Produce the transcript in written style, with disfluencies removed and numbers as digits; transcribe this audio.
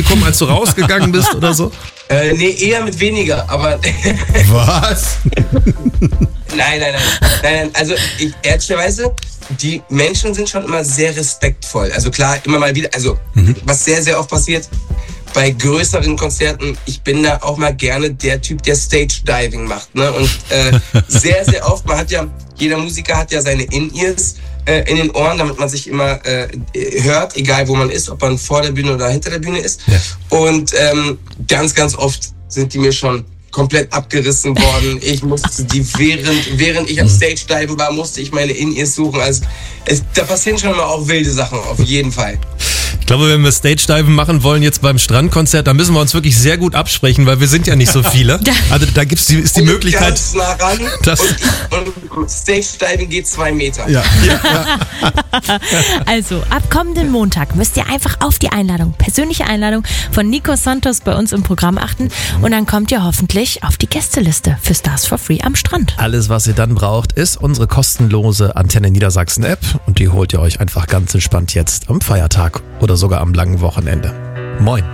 Publikum, als du rausgegangen bist oder so? Nee, eher mit weniger, aber... Was? Nein. Also ehrlicherweise, die Menschen sind schon immer sehr respektvoll. Also klar, immer mal wieder, also was sehr, sehr oft passiert, bei größeren Konzerten, ich bin da auch mal gerne der Typ, der Stage-Diving macht. Ne? Und sehr, sehr oft, jeder Musiker hat ja seine In-Ears in den Ohren, damit man sich immer hört, egal wo man ist, ob man vor der Bühne oder hinter der Bühne ist. Ja. Und ganz, ganz oft sind die mir schon komplett abgerissen worden. Ich musste die, während ich am Stage-Diven war, musste ich meine In-Ears suchen. Also da passieren schon mal auch wilde Sachen, auf jeden Fall. Ich glaube, wenn wir Stage-Diven machen wollen jetzt beim Strandkonzert, dann müssen wir uns wirklich sehr gut absprechen, weil wir sind ja nicht so viele. Also da ist die Möglichkeit... Ganz nah ran und Stage-Diving geht 2 Meter. Ja. Also, ab kommenden Montag müsst ihr einfach auf die persönliche Einladung von Nico Santos bei uns im Programm achten und dann kommt ihr hoffentlich auf die Gästeliste für Stars for Free am Strand. Alles, was ihr dann braucht, ist unsere kostenlose Antenne Niedersachsen-App und die holt ihr euch einfach ganz entspannt jetzt am Feiertag oder sogar am langen Wochenende. Moin.